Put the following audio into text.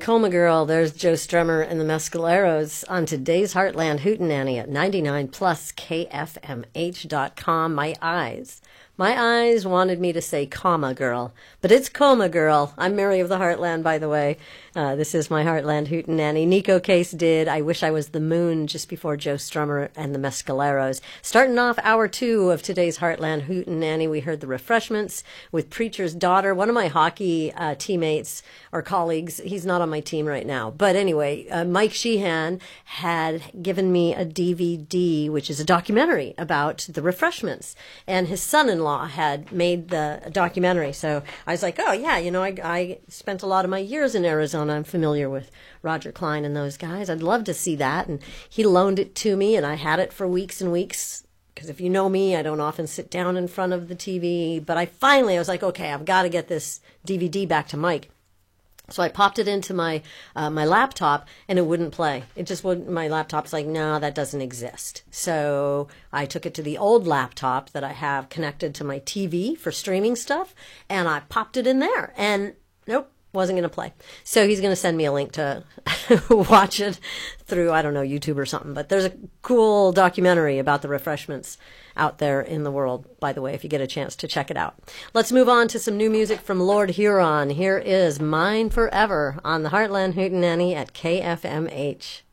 Coma Girl, there's Joe Strummer and the Mescaleros on today's Heartland Hootenanny at 99 plus KFMH.com. My eyes wanted me to say comma girl, but it's Coma Girl. I'm Mary of the Heartland, by the way. This is my Heartland Hootenanny. Nico Case did I Wish I Was the Moon just before Joe Strummer and the Mescaleros. Starting off hour 2 of today's Heartland Hootenanny, we heard The Refreshments with Preacher's Daughter, one of my hockey teammates or colleagues. He's not on my team right now. But anyway, Mike Sheehan had given me a DVD, which is a documentary about The Refreshments. And his son-in-law had made the documentary. So I was like, oh, yeah, I spent a lot of my years in Arizona. I'm familiar with Roger Klein and those guys. I'd love to see that. And he loaned it to me, and I had it for weeks and weeks. Because if you know me, I don't often sit down in front of the TV. But I was like, okay, I've got to get this DVD back to Mike. So I popped it into my my laptop, and it wouldn't play. It just wouldn't. My laptop's like, no, that doesn't exist. So I took it to the old laptop that I have connected to my TV for streaming stuff, and I popped it in there, and nope, wasn't going to play. So he's going to send me a link to watch it through, I don't know, YouTube or something. But there's a cool documentary about The Refreshments out there in the world, by the way, if you get a chance to check it out. Let's move on to some new music from Lord Huron. Here is Mine Forever on the Heartland Hootenanny at KFMH.